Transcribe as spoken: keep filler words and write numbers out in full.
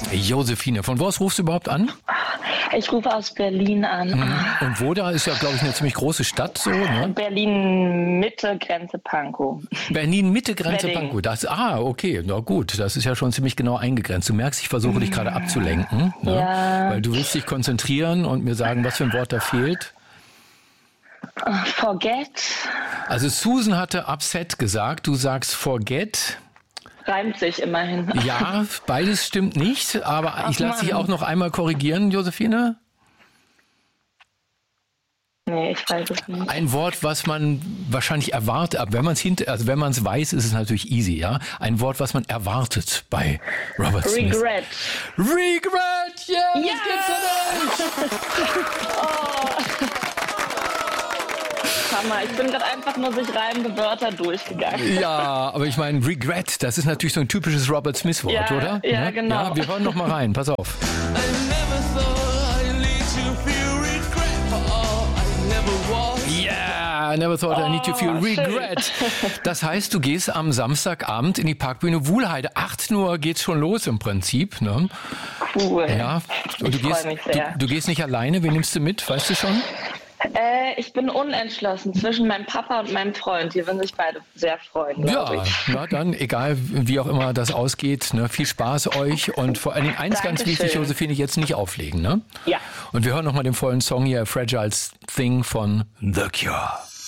Josephine, von wo aus rufst du überhaupt an? Ich rufe aus Berlin an. Und wo da ist ja, glaube ich, eine ziemlich große Stadt so, ne? Berlin Mitte, Grenze Pankow. Berlin Mitte, Grenze Wedding. Pankow. Das, ah, okay, na gut, das ist ja schon ziemlich genau eingegrenzt. Du merkst, ich versuche dich gerade abzulenken, ne? Ja. Weil du willst dich konzentrieren und mir sagen, was für ein Wort da fehlt. Forget. Also Susan hatte upset gesagt, du sagst forget. Reimt sich immerhin. Ja, beides stimmt nicht, aber Ach, ich lasse dich Mann. auch noch einmal korrigieren, Josephine. Nee, ich weiß es nicht. Ein Wort, was man wahrscheinlich erwartet, aber wenn man es hinter, also wenn man es weiß, ist es natürlich easy, ja. Ein Wort, was man erwartet bei Robert Smith. Regret. Regret, yeah, Ja! das gibt's doch nicht. Hammer, ich bin gerade einfach nur durch reimende Wörter durchgegangen. Ja, aber ich meine, Regret, das ist natürlich so ein typisches Robert Smith-Wort, Ja, oder? ja, genau. Ja, wir hören noch mal rein, pass auf. Yeah, I never thought I need to feel Oh, schön. regret. Das heißt, du gehst am Samstagabend in die Parkbühne Wuhlheide. achtzehn Uhr geht's schon los im Prinzip, ne? Cool. Ja. Und Ich du gehst, freu mich du, sehr. du gehst nicht alleine. Wen nimmst du mit? Weißt du schon? Äh, ich bin unentschlossen zwischen meinem Papa und meinem Freund. Die würden sich beide sehr freuen, glaube Ja, ich. na dann, egal wie auch immer das ausgeht, ne, viel Spaß euch und vor allen Dingen eins ganz Dankeschön. wichtig, Josephine, jetzt nicht auflegen, ne? Ja. Und wir hören nochmal den vollen Song hier, Fragile Thing von The Cure.